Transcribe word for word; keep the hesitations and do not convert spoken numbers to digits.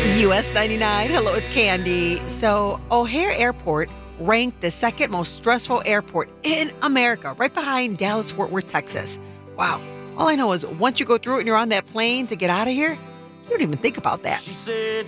U S ninety-nine. Hello, it's Candy. So, O'Hare Airport ranked the second most stressful airport in America, right behind Dallas Fort Worth, Texas. Wow. All I know is once you go through it and you're on that plane to get out of here, you don't even think about that. She said,